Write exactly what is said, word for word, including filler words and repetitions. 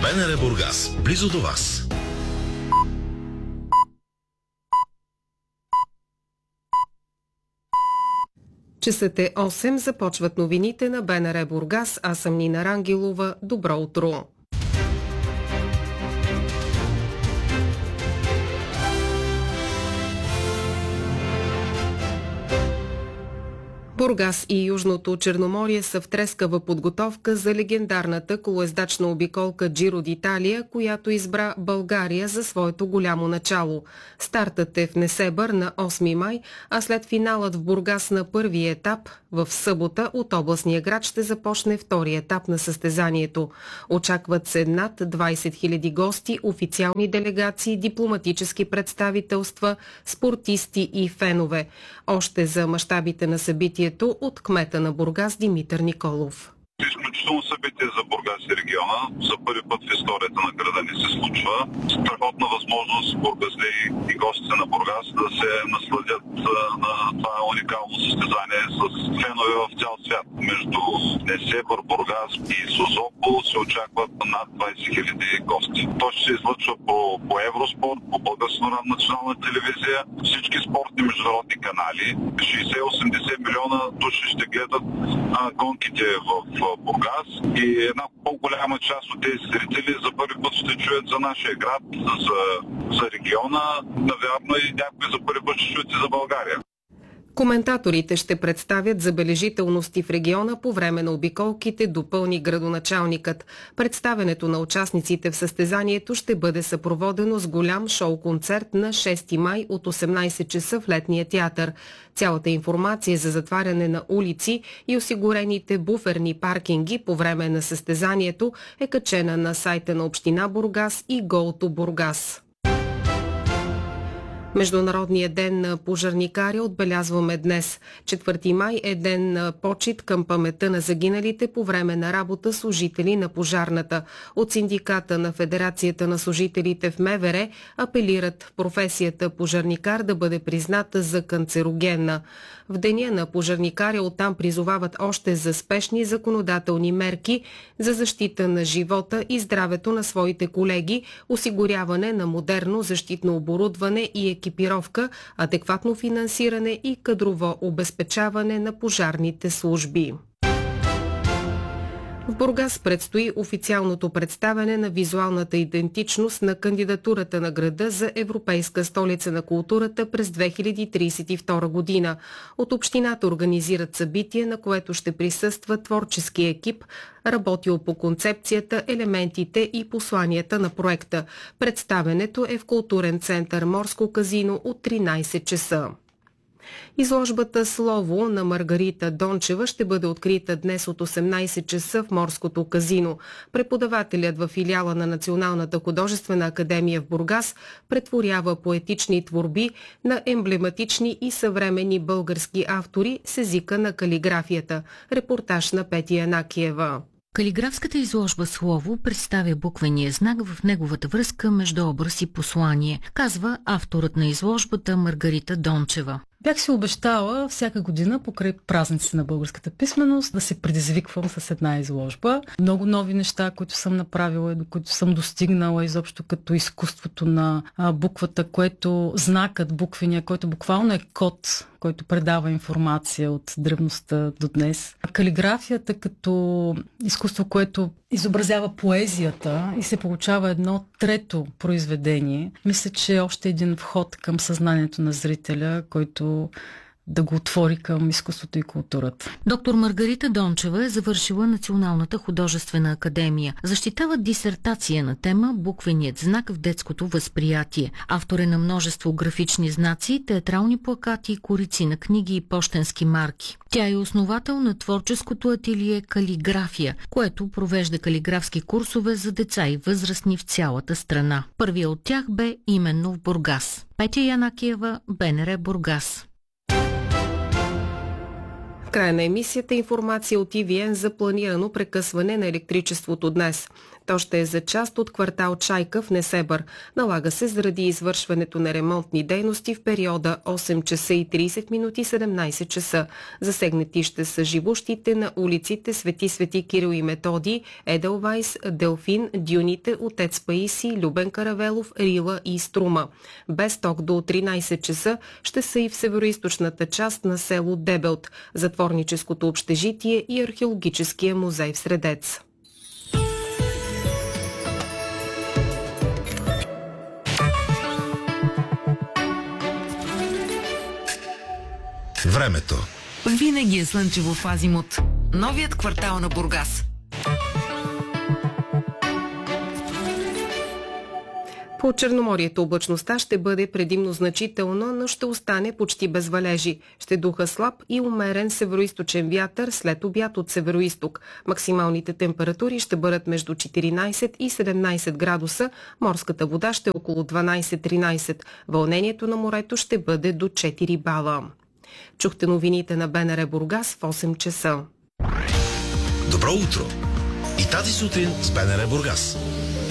БНР Бургас, близо до вас. Часът е осем, започват новините на БНР Бургас. Аз съм Нина Рангелова. Добро утро! Бургас и Южното Черноморие са в трескава подготовка за легендарната колоездачна обиколка Джиро д'Италия, която избра България за своето голямо начало. Стартът е в Несебър на осми май, а след финалът в Бургас на първи етап, в събота от областния град ще започне втори етап на състезанието. Очакват се над двайсет хиляди гости, официални делегации, дипломатически представителства, спортисти и фенове. Още за мащабите на събитието от кмета на Бургас Димитър Николов. Изключително събитие за Бургас и региона. За първи път в историята на града ни се случва. Страхотна възможност бургазли и гостите на Бургас да се насладят на това уникално състезание с фенове в цял свят. Между Несебър, Бургас и Созопол се очакват над двайсет хиляди гости. То ще се излъчва по, по Евроспорт, по Българска национална телевизия, всички спортни международни канали. шейсет-осемдесет милиона души ще гледат а, гонките в Бургас и една по-голяма част от тези зрители за първи път ще чуят за нашия град, за, за региона, навярно и някои за първи път ще чуят и за България. Коментаторите ще представят забележителности в региона по време на обиколките, допълни градоначалникът. Представянето на участниците в състезанието ще бъде съпроводено с голям шоу-концерт на шести май от осемнайсет часа в Летния театър. Цялата информация за затваряне на улици и осигурените буферни паркинги по време на състезанието е качена на сайта на община Бургас и Go to Бургас. Международният ден на пожарникаря отбелязваме днес. четвърти май е ден на почит към паметта на загиналите по време на работа служители на пожарната. От синдиката на Федерацията на служителите в МВР апелират професията пожарникар да бъде призната за канцерогенна. В деня на пожарникаря оттам призовават още за спешни законодателни мерки за защита на живота и здравето на своите колеги, осигуряване на модерно защитно оборудване и екипировка, адекватно финансиране и кадрово обезпечаване на пожарните служби. В Бургас предстои официалното представяне на визуалната идентичност на кандидатурата на града за Европейска столица на културата през две хиляди трийсет и втора година. От общината организират събитие, на което ще присъства творчески екип, работил по концепцията, елементите и посланията на проекта. Представянето е в културен център Морско казино от тринайсет часа. Изложбата «Слово» на Маргарита Дончева ще бъде открита днес от осемнайсет часа в Морското казино. Преподавателят във филиала на Националната художествена академия в Бургас претворява поетични творби на емблематични и съвременни български автори с езика на калиграфията. Репортаж на Петя Янакиева. Калиграфската изложба «Слово» представя буквения знак в неговата връзка между образ и послание, казва авторът на изложбата Маргарита Дончева. Бях си обещала всяка година покрай празниците на българската писменост да се предизвиквам с една изложба. Много нови неща, които съм направила, до които съм достигнала изобщо като изкуството на а, буквата, което знакът буквения, който буквално е код, който предава информация от древността до днес. Калиграфията като изкуство, което изобразява поезията и се получава едно трето произведение. Мисля, че е още един вход към съзнанието на зрителя, който да го отвори към изкуството и културата. Доктор Маргарита Дончева е завършила Националната художествена академия. Защитава дисертация на тема «Буквеният знак в детското възприятие». Автор е на множество графични знаци, театрални плакати, корици на книги и пощенски марки. Тя е основател на творческото ателие «Калиграфия», което провежда калиграфски курсове за деца и възрастни в цялата страна. Първият от тях бе именно в Бургас. Петя Янакиева, БНР Бургас. В края на емисията информация от И Ви Ен за планирано прекъсване на електричеството днес. То ще е за част от квартал Чайка в Несебър. Налага се заради извършването на ремонтни дейности в периода осем часа и трийсет минути седемнайсет часа. Засегнати ще са живущите на улиците Свети Свети Кирил и Методий, Еделвайс, Делфин, Дюните, Отец Паисий, Любен Каравелов, Рила и Струма. Без ток до тринайсет часа ще са и в североизточната част на село Дебелт, затворническото общежитие и археологическия музей в Средец. Времето. Винаги е слънчево в Азимут. Новият квартал на Бургас. По Черноморието облачността ще бъде предимно значителна, но ще остане почти без валежи. Ще духа слаб и умерен североизточен вятър след обяд от североизток. Максималните температури ще бъдат между четиринайсет и седемнайсет градуса, морската вода ще е около дванайсет-тринайсет. Вълнението на морето ще бъде до четири бала. Чухте новините на Б Н Р Бургас в осем часа. Добро утро! И тази сутрин с Б Н Р Бургас.